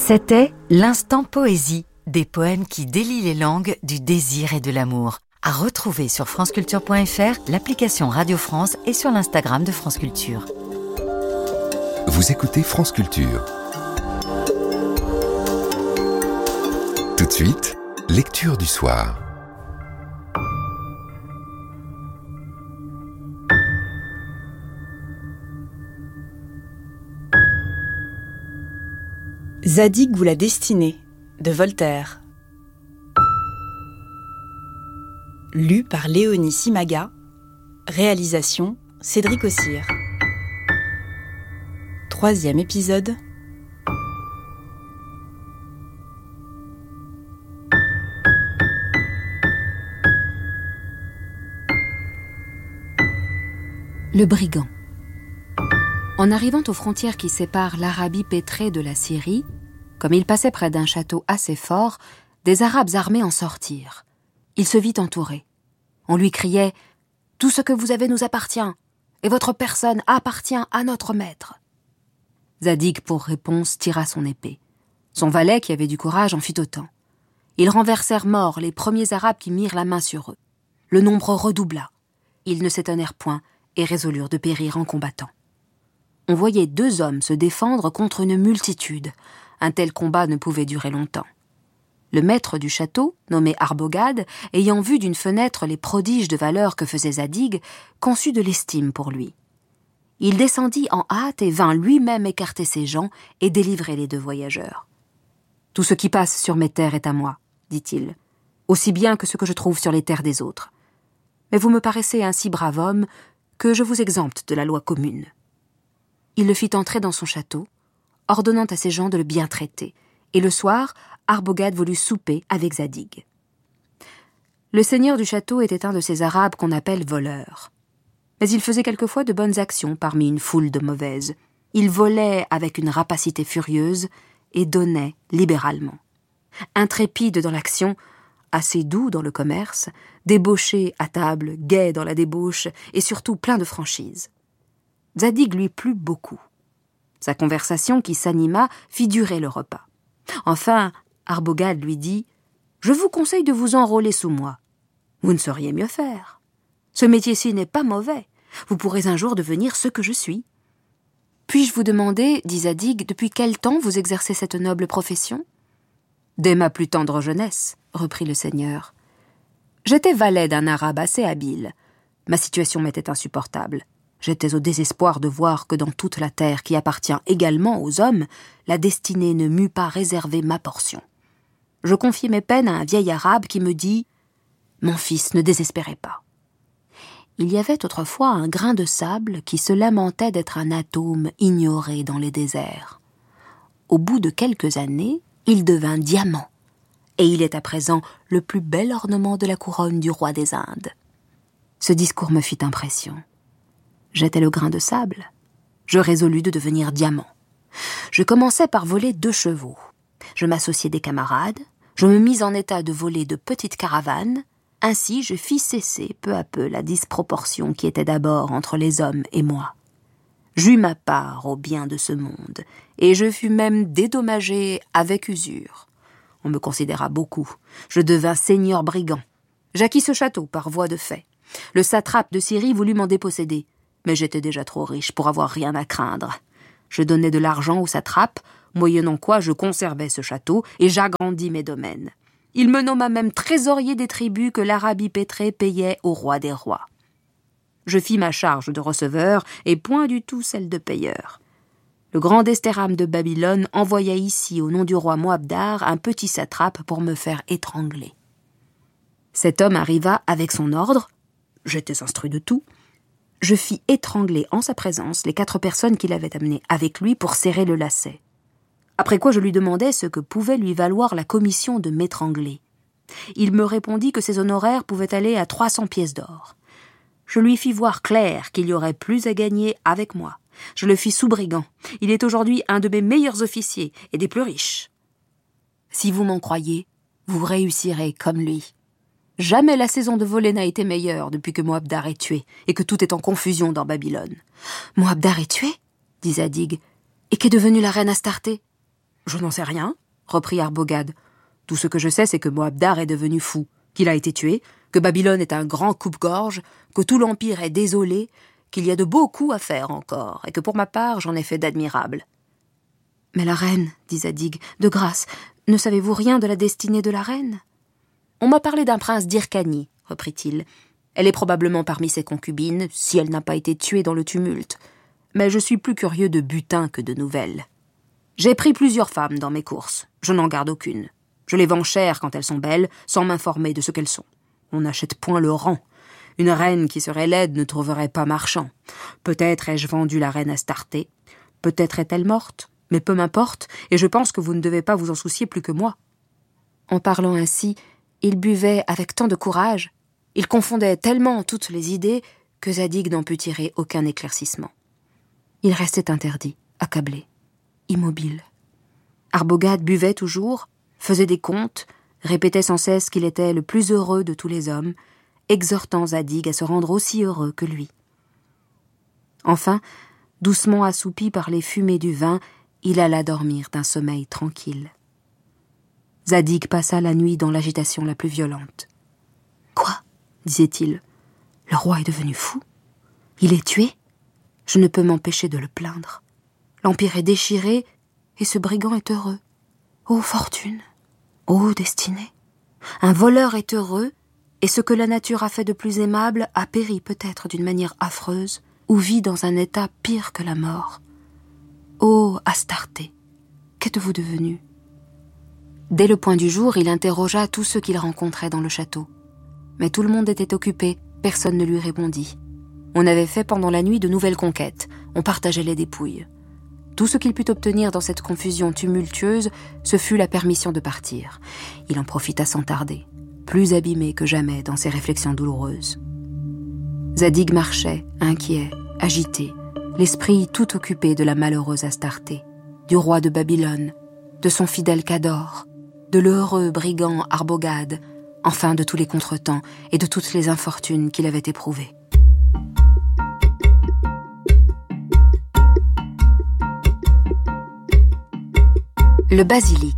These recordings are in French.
C'était l'instant poésie, des poèmes qui délient les langues du désir et de l'amour. À retrouver sur franceculture.fr, l'application Radio France et sur l'Instagram de France Culture. Vous écoutez France Culture. Tout de suite, lecture du soir. Zadig ou la destinée, de Voltaire. Lu par Léonie Simaga. Réalisation Cédric Ossire. 3e épisode. Le brigand. En arrivant aux frontières qui séparent l'Arabie pétrée de la Syrie, comme il passait près d'un château assez fort, des Arabes armés en sortirent. Il se vit entouré. On lui criait « Tout ce que vous avez nous appartient, et votre personne appartient à notre maître. » Zadig, pour réponse, tira son épée. Son valet, qui avait du courage, en fit autant. Ils renversèrent morts les premiers Arabes qui mirent la main sur eux. Le nombre redoubla. Ils ne s'étonnèrent point et résolurent de périr en combattant. On voyait 2 hommes se défendre contre une multitude. Un tel combat ne pouvait durer longtemps. Le maître du château, nommé Arbogad, ayant vu d'une fenêtre les prodiges de valeur que faisait Zadig, conçut de l'estime pour lui. Il descendit en hâte et vint lui-même écarter ses gens et délivrer les 2 voyageurs. « Tout ce qui passe sur mes terres est à moi, » dit-il, « aussi bien que ce que je trouve sur les terres des autres. Mais vous me paraissez un si brave homme que je vous exempte de la loi commune. » Il le fit entrer dans son château, ordonnant à ses gens de le bien traiter, et le soir, Arbogad voulut souper avec Zadig. Le seigneur du château était un de ces Arabes qu'on appelle voleurs. Mais il faisait quelquefois de bonnes actions parmi une foule de mauvaises. Il volait avec une rapacité furieuse et donnait libéralement. Intrépide dans l'action, assez doux dans le commerce, débauché à table, gai dans la débauche et surtout plein de franchise. Zadig lui plut beaucoup. Sa conversation qui s'anima fit durer le repas. Enfin, Arbogad lui dit « Je vous conseille de vous enrôler sous moi. Vous ne sauriez mieux faire. Ce métier-ci n'est pas mauvais. Vous pourrez un jour devenir ce que je suis. » « Puis-je vous demander, dit Zadig, depuis quel temps vous exercez cette noble profession ?»« Dès ma plus tendre jeunesse, » reprit le seigneur. « J'étais valet d'un Arabe assez habile. Ma situation m'était insupportable. J'étais au désespoir de voir que dans toute la terre qui appartient également aux hommes, la destinée ne m'eût pas réservé ma portion. Je confiai mes peines à un vieil Arabe qui me dit « Mon fils, ne désespérez pas. » Il y avait autrefois un grain de sable qui se lamentait d'être un atome ignoré dans les déserts. Au bout de quelques années, il devint diamant, et il est à présent le plus bel ornement de la couronne du roi des Indes. Ce discours me fit impression. J'étais le grain de sable. Je résolus de devenir diamant. Je commençai par voler 2 chevaux. Je m'associai des camarades. Je me mis en état de voler de petites caravanes. Ainsi, je fis cesser peu à peu la disproportion qui était d'abord entre les hommes et moi. J'eus ma part au bien de ce monde, et je fus même dédommagé avec usure. On me considéra beaucoup. Je devins seigneur brigand. J'acquis ce château par voie de fait. Le satrape de Syrie voulut m'en déposséder. Mais j'étais déjà trop riche pour avoir rien à craindre. Je donnai de l'argent au satrape, moyennant quoi je conservai ce château et j'agrandis mes domaines. Il me nomma même trésorier des tribus que l'Arabie pétrée payait au roi des rois. Je fis ma charge de receveur et point du tout celle de payeur. Le grand Desterham de Babylone envoya ici, au nom du roi Moabdar, un petit satrape pour me faire étrangler. Cet homme arriva avec son ordre. J'étais instruit de tout. Je fis étrangler en sa présence les 4 personnes qu'il avait amenées avec lui pour serrer le lacet. Après quoi je lui demandai ce que pouvait lui valoir la commission de m'étrangler. Il me répondit que ses honoraires pouvaient aller à 300 pièces d'or. Je lui fis voir clair qu'il y aurait plus à gagner avec moi. Je le fis sous-brigand. Il est aujourd'hui un de mes meilleurs officiers et des plus riches. Si vous m'en croyez, vous réussirez comme lui. Jamais la saison de volée n'a été meilleure depuis que Moabdar est tué et que tout est en confusion dans Babylone. « Moabdar est tué ?» dit Zadig. « Et qu'est devenue la reine Astarté ?» Je n'en sais rien, reprit Arbogad. Tout ce que je sais, c'est que Moabdar est devenu fou, qu'il a été tué, que Babylone est un grand coupe-gorge, que tout l'Empire est désolé, qu'il y a de beaux coups à faire encore, et que pour ma part, j'en ai fait d'admirables. Mais la reine, dit Zadig, de grâce, ne savez-vous rien de la destinée de la reine? On m'a parlé d'un prince d'Hyrcanie, reprit-il. Elle est probablement parmi ses concubines, si elle n'a pas été tuée dans le tumulte. Mais je suis plus curieux de butin que de nouvelles. J'ai pris plusieurs femmes dans mes courses, je n'en garde aucune. Je les vends cher quand elles sont belles, sans m'informer de ce qu'elles sont. On n'achète point le rang. Une reine qui serait laide ne trouverait pas marchand. Peut-être ai-je vendu la reine Astarté. Peut-être est-elle morte, mais peu m'importe, et je pense que vous ne devez pas vous en soucier plus que moi. En parlant ainsi, il buvait avec tant de courage, il confondait tellement toutes les idées que Zadig n'en put tirer aucun éclaircissement. Il restait interdit, accablé, immobile. Arbogad buvait toujours, faisait des comptes, répétait sans cesse qu'il était le plus heureux de tous les hommes, exhortant Zadig à se rendre aussi heureux que lui. Enfin, doucement assoupi par les fumées du vin, il alla dormir d'un sommeil tranquille. Zadig passa la nuit dans l'agitation la plus violente. « Quoi » disait-il. « Le roi est devenu fou. Il est tué. Je ne peux m'empêcher de le plaindre. L'Empire est déchiré et ce brigand est heureux. Ô fortune, ô destinée. Un voleur est heureux et ce que la nature a fait de plus aimable a péri peut-être d'une manière affreuse ou vit dans un état pire que la mort. Ô Astarté, qu'êtes-vous devenue ?» Dès le point du jour, il interrogea tous ceux qu'il rencontrait dans le château. Mais tout le monde était occupé, personne ne lui répondit. On avait fait pendant la nuit de nouvelles conquêtes, on partageait les dépouilles. Tout ce qu'il put obtenir dans cette confusion tumultueuse, ce fut la permission de partir. Il en profita sans tarder, plus abîmé que jamais dans ses réflexions douloureuses. Zadig marchait, inquiet, agité, l'esprit tout occupé de la malheureuse Astarté, du roi de Babylone, de son fidèle Cador, de l'heureux brigand Arbogad, enfin de tous les contretemps et de toutes les infortunes qu'il avait éprouvées. Le basilic.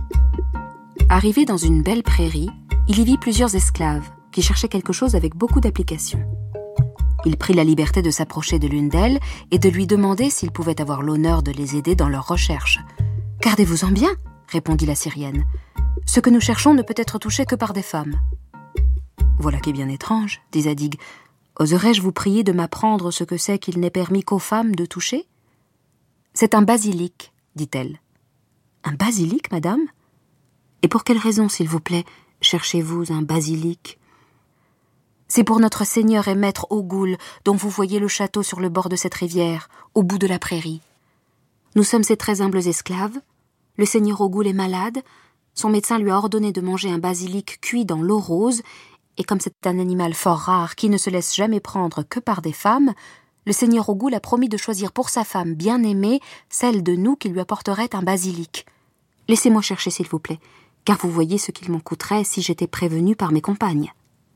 Arrivé dans une belle prairie, il y vit plusieurs esclaves qui cherchaient quelque chose avec beaucoup d'application. Il prit la liberté de s'approcher de l'une d'elles et de lui demander s'il pouvait avoir l'honneur de les aider dans leurs recherches. « Gardez-vous-en bien, » répondit la Syrienne. « Ce que nous cherchons ne peut être touché que par des femmes. »« Voilà qui est bien étrange, » dit Zadig. « Oserais-je vous prier de m'apprendre ce que c'est qu'il n'est permis qu'aux femmes de toucher ?»« C'est un basilic, » dit-elle. « Un basilic, madame ? Et pour quelle raison, s'il vous plaît, cherchez-vous un basilic ? C'est pour notre seigneur et maître Ogul, dont vous voyez le château sur le bord de cette rivière, au bout de la prairie. Nous sommes ses très humbles esclaves. Le seigneur Ogul est malade. Son médecin lui a ordonné de manger un basilic cuit dans l'eau rose, et comme c'est un animal fort rare qui ne se laisse jamais prendre que par des femmes, le seigneur Ogul a promis de choisir pour sa femme bien-aimée celle de nous qui lui apporterait un basilic. Laissez-moi chercher, s'il vous plaît, car vous voyez ce qu'il m'en coûterait si j'étais prévenue par mes compagnes. »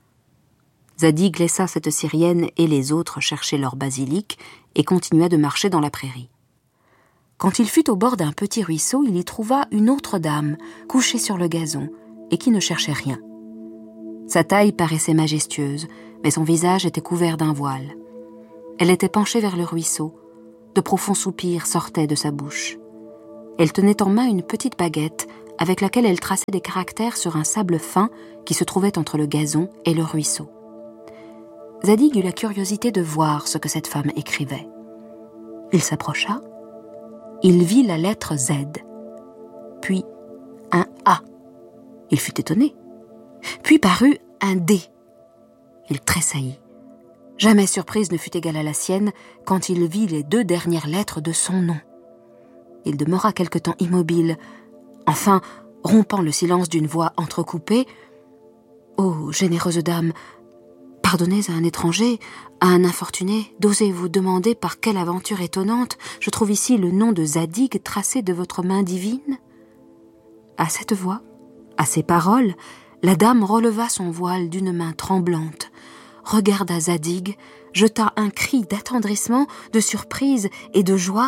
Zadig laissa cette Syrienne et les autres chercher leur basilic et continua de marcher dans la prairie. Quand il fut au bord d'un petit ruisseau, il y trouva une autre dame, couchée sur le gazon, et qui ne cherchait rien. Sa taille paraissait majestueuse, mais son visage était couvert d'un voile. Elle était penchée vers le ruisseau. De profonds soupirs sortaient de sa bouche. Elle tenait en main une petite baguette avec laquelle elle traçait des caractères sur un sable fin qui se trouvait entre le gazon et le ruisseau. Zadig eut la curiosité de voir ce que cette femme écrivait. Il s'approcha. Il vit la lettre Z, puis un A. Il fut étonné. Puis parut un D. Il tressaillit. Jamais surprise ne fut égale à la sienne quand il vit les 2 dernières lettres de son nom. Il demeura quelque temps immobile. Enfin, rompant le silence d'une voix entrecoupée, « Ô généreuse dame, pardonnez à un étranger, à un infortuné, d'oser vous demander par quelle aventure étonnante je trouve ici le nom de Zadig tracé de votre main divine ?» À cette voix, à ces paroles, la dame releva son voile d'une main tremblante, regarda Zadig, jeta un cri d'attendrissement, de surprise et de joie,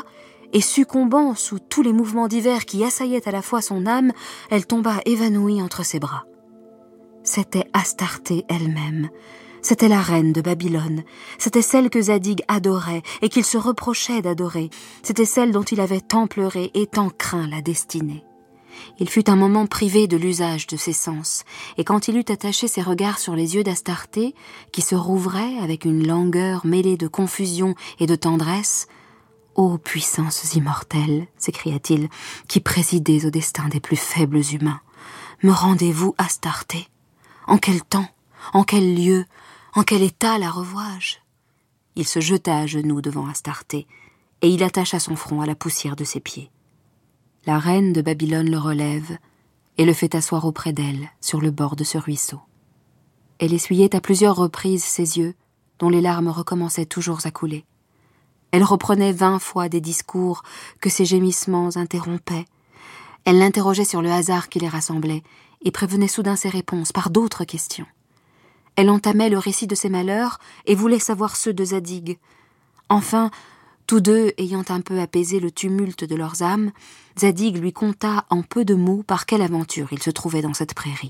et succombant sous tous les mouvements divers qui assaillaient à la fois son âme, elle tomba évanouie entre ses bras. C'était Astarté elle-même. C'était la reine de Babylone. C'était celle que Zadig adorait et qu'il se reprochait d'adorer. C'était celle dont il avait tant pleuré et tant craint la destinée. Il fut un moment privé de l'usage de ses sens, et quand il eut attaché ses regards sur les yeux d'Astarté, qui se rouvraient avec une langueur mêlée de confusion et de tendresse, « Ô puissances immortelles, s'écria-t-il, qui présidez au destin des plus faibles humains, me rendez-vous Astarté? En quel temps? En quel lieu? En quel état la revois-je » Il se jeta à genoux devant Astarté, et il attacha son front à la poussière de ses pieds. La reine de Babylone le relève et le fait asseoir auprès d'elle, sur le bord de ce ruisseau. Elle essuyait à plusieurs reprises ses yeux, dont les larmes recommençaient toujours à couler. Elle reprenait 20 fois des discours que ses gémissements interrompaient. Elle l'interrogeait sur le hasard qui les rassemblait et prévenait soudain ses réponses par d'autres questions. Elle entamait le récit de ses malheurs et voulait savoir ceux de Zadig. Enfin, tous deux ayant un peu apaisé le tumulte de leurs âmes, Zadig lui conta en peu de mots par quelle aventure il se trouvait dans cette prairie.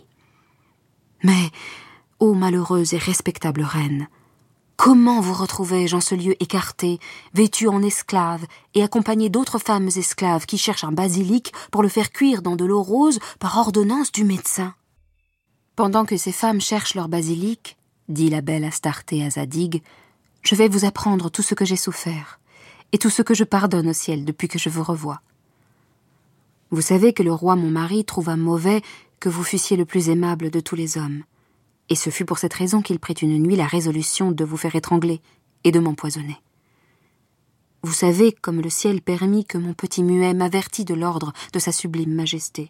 « Mais, ô malheureuse et respectable reine, comment vous retrouvai-je en ce lieu écarté, vêtue en esclave et accompagnée d'autres femmes esclaves qui cherchent un basilic pour le faire cuire dans de l'eau rose par ordonnance du médecin ?» Pendant que ces femmes cherchent leur basilic, dit la belle Astarté à Zadig, je vais vous apprendre tout ce que j'ai souffert et tout ce que je pardonne au ciel depuis que je vous revois. Vous savez que le roi mon mari trouva mauvais que vous fussiez le plus aimable de tous les hommes, et ce fut pour cette raison qu'il prit une nuit la résolution de vous faire étrangler et de m'empoisonner. Vous savez comme le ciel permit que mon petit muet m'avertît de l'ordre de sa sublime majesté.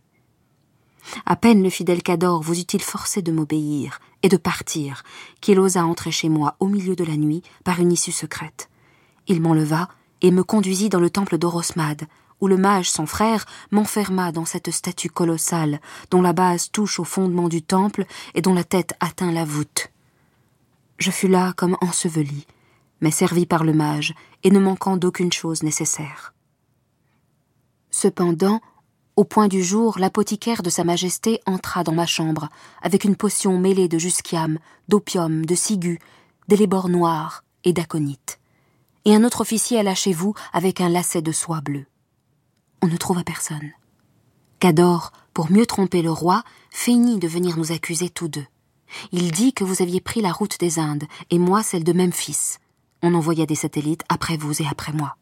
À peine le fidèle Cador vous eut-il forcé de m'obéir et de partir, qu'il osa entrer chez moi au milieu de la nuit par une issue secrète. Il m'enleva et me conduisit dans le temple d'Orosmade, où le mage, son frère, m'enferma dans cette statue colossale, dont la base touche au fondement du temple et dont la tête atteint la voûte. Je fus là comme enseveli, mais servi par le mage et ne manquant d'aucune chose nécessaire. Cependant, au point du jour, l'apothicaire de Sa Majesté entra dans ma chambre, avec une potion mêlée de jusquiam, d'opium, de ciguë, d'élébore noir et d'aconite. Et un autre officier alla chez vous avec un lacet de soie bleue. On ne trouva personne. Cador, pour mieux tromper le roi, feignit de venir nous accuser tous deux. Il dit que vous aviez pris la route des Indes, et moi celle de Memphis. On envoya des satellites après vous et après moi.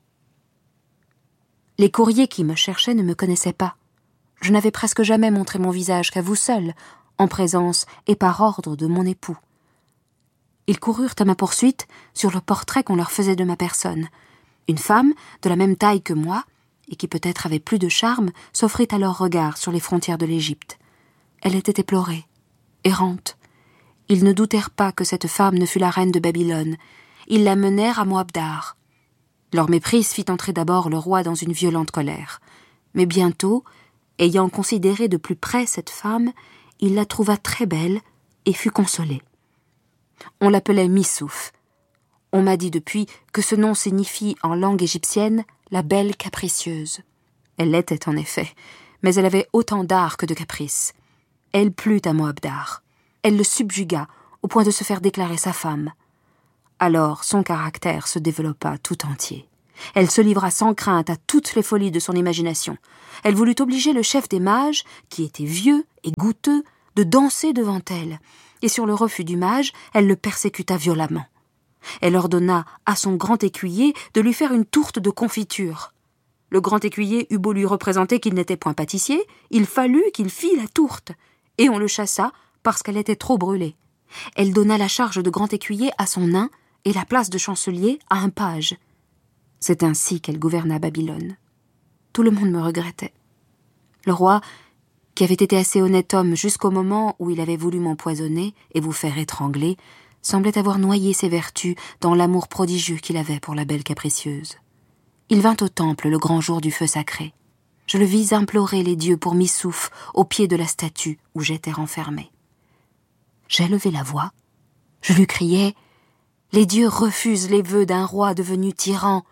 Les courriers qui me cherchaient ne me connaissaient pas. Je n'avais presque jamais montré mon visage qu'à vous seul, en présence et par ordre de mon époux. Ils coururent à ma poursuite sur le portrait qu'on leur faisait de ma personne. Une femme, de la même taille que moi, et qui peut-être avait plus de charme, s'offrit à leurs regards sur les frontières de l'Égypte. Elle était éplorée, errante. Ils ne doutèrent pas que cette femme ne fût la reine de Babylone. Ils la menèrent à Moabdar. Leur méprise fit entrer d'abord le roi dans une violente colère. Mais bientôt, ayant considéré de plus près cette femme, il la trouva très belle et fut consolé. On l'appelait Missouf. On m'a dit depuis que ce nom signifie en langue égyptienne la belle capricieuse. Elle l'était en effet, mais elle avait autant d'art que de caprice. Elle plut à Moabdar. Elle le subjugua au point de se faire déclarer sa femme. Alors son caractère se développa tout entier. Elle se livra sans crainte à toutes les folies de son imagination. Elle voulut obliger le chef des mages, qui était vieux et goutteux, de danser devant elle, et sur le refus du mage, elle le persécuta violemment. Elle ordonna à son grand écuyer de lui faire une tourte de confiture. Le grand écuyer eut beau lui représenter qu'il n'était point pâtissier, il fallut qu'il fît la tourte, et on le chassa parce qu'elle était trop brûlée. Elle donna la charge de grand écuyer à son nain et la place de chancelier à un page. C'est ainsi qu'elle gouverna Babylone. Tout le monde me regrettait. Le roi, qui avait été assez honnête homme jusqu'au moment où il avait voulu m'empoisonner et vous faire étrangler, semblait avoir noyé ses vertus dans l'amour prodigieux qu'il avait pour la belle capricieuse. Il vint au temple le grand jour du feu sacré. Je le vis implorer les dieux pour Missouf au pied de la statue où j'étais renfermé. J'ai levé la voix. Je lui criai « Les dieux refusent les vœux d'un roi devenu tyran.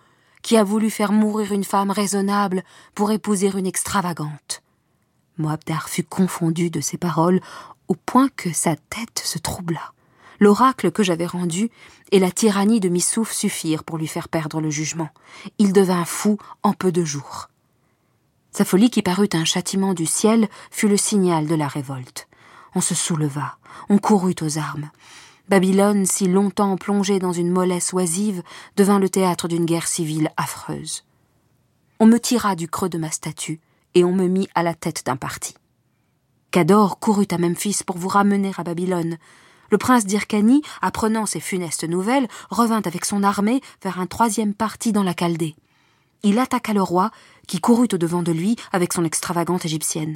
qui a voulu faire mourir une femme raisonnable pour épouser une extravagante. Moabdar fut confondu de ces paroles au point que sa tête se troubla. L'oracle que j'avais rendu et la tyrannie de Missouf suffirent pour lui faire perdre le jugement. Il devint fou en peu de jours. Sa folie qui parut un châtiment du ciel fut le signal de la révolte. On se souleva, on courut aux armes. Babylone, si longtemps plongée dans une mollesse oisive, devint le théâtre d'une guerre civile affreuse. On me tira du creux de ma statue et on me mit à la tête d'un parti. Cador courut à Memphis pour vous ramener à Babylone. Le prince d'Hyrcanie, apprenant ces funestes nouvelles, revint avec son armée vers un 3e parti dans la Chaldée. Il attaqua le roi, qui courut au-devant de lui avec son extravagante égyptienne.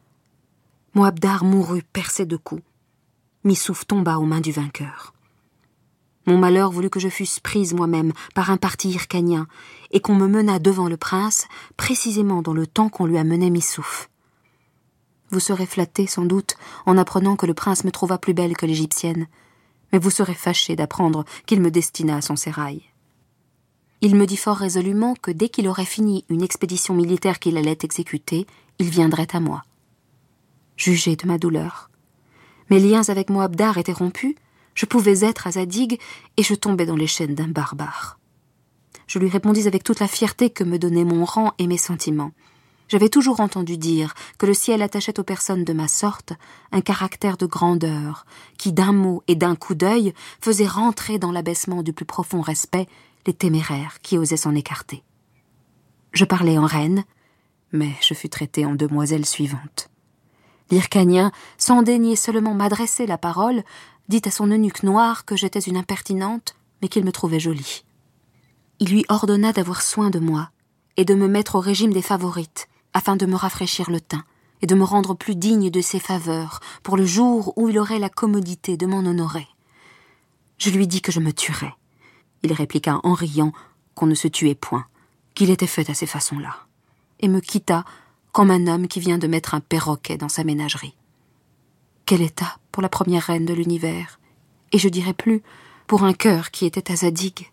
Moabdar mourut percé de coups. Missouf tomba aux mains du vainqueur. Mon malheur voulut que je fusse prise moi-même par un parti hyrcanien et qu'on me menât devant le prince, précisément dans le temps qu'on lui amenait Missouf. Vous serez flatté, sans doute, en apprenant que le prince me trouva plus belle que l'égyptienne, mais vous serez fâché d'apprendre qu'il me destina à son sérail. Il me dit fort résolument que dès qu'il aurait fini une expédition militaire qu'il allait exécuter, il viendrait à moi. Jugez de ma douleur. Mes liens avec Moabdar étaient rompus, je pouvais être à Zadig et je tombais dans les chaînes d'un barbare. Je lui répondis avec toute la fierté que me donnaient mon rang et mes sentiments. J'avais toujours entendu dire que le ciel attachait aux personnes de ma sorte un caractère de grandeur qui, d'un mot et d'un coup d'œil, faisait rentrer dans l'abaissement du plus profond respect les téméraires qui osaient s'en écarter. Je parlais en reine, mais je fus traitée en demoiselle suivante. L'Hyrcanien, sans daigner seulement m'adresser la parole, dit à son eunuque noir que j'étais une impertinente, mais qu'il me trouvait jolie. Il lui ordonna d'avoir soin de moi et de me mettre au régime des favorites, afin de me rafraîchir le teint et de me rendre plus digne de ses faveurs pour le jour où il aurait la commodité de m'en honorer. Je lui dis que je me tuerais. Il répliqua en riant qu'on ne se tuait point, qu'il était fait à ces façons-là, et me quitta comme un homme qui vient de mettre un perroquet dans sa ménagerie. Quel état pour la première reine de l'univers, et je dirais plus, pour un cœur qui était à Zadig.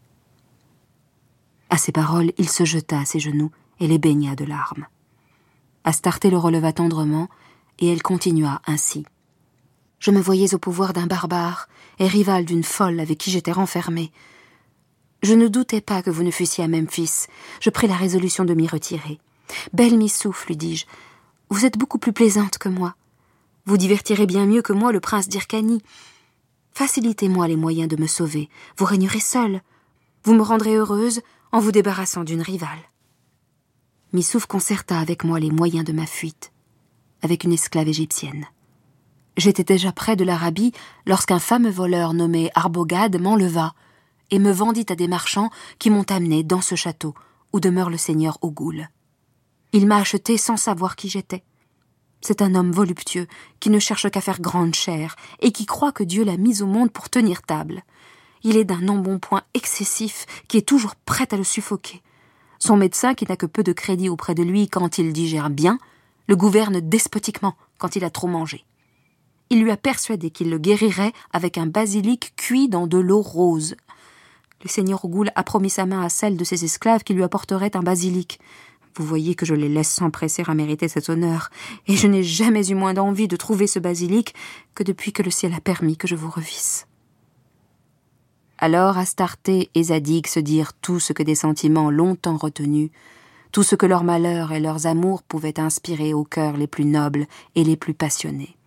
À ces paroles, il se jeta à ses genoux et les baigna de larmes. Astarté le releva tendrement, et elle continua ainsi. Je me voyais au pouvoir d'un barbare et rival d'une folle avec qui j'étais renfermée. Je ne doutais pas que vous ne fussiez à Memphis. Je pris la résolution de m'y retirer. « Belle Missouf, lui dis-je, vous êtes beaucoup plus plaisante que moi. Vous divertirez bien mieux que moi le prince d'Hyrcanie. Facilitez-moi les moyens de me sauver. Vous régnerez seule. Vous me rendrez heureuse en vous débarrassant d'une rivale. » Missouf concerta avec moi les moyens de ma fuite, avec une esclave égyptienne. J'étais déjà près de l'Arabie lorsqu'un fameux voleur nommé Arbogad m'enleva et me vendit à des marchands qui m'ont amené dans ce château où demeure le seigneur Ogoul. Il m'a acheté sans savoir qui j'étais. C'est un homme voluptueux qui ne cherche qu'à faire grande chère et qui croit que Dieu l'a mis au monde pour tenir table. Il est d'un embonpoint excessif qui est toujours prêt à le suffoquer. Son médecin, qui n'a que peu de crédit auprès de lui quand il digère bien, le gouverne despotiquement quand il a trop mangé. Il lui a persuadé qu'il le guérirait avec un basilic cuit dans de l'eau rose. Le seigneur Ogoul a promis sa main à celle de ses esclaves qui lui apporterait un basilic. Vous voyez que je les laisse s'empresser à mériter cet honneur, et je n'ai jamais eu moins d'envie de trouver ce basilic que depuis que le ciel a permis que je vous revisse. Alors Astarté et Zadig se dirent tout ce que des sentiments longtemps retenus, tout ce que leurs malheurs et leurs amours pouvaient inspirer aux cœurs les plus nobles et les plus passionnés.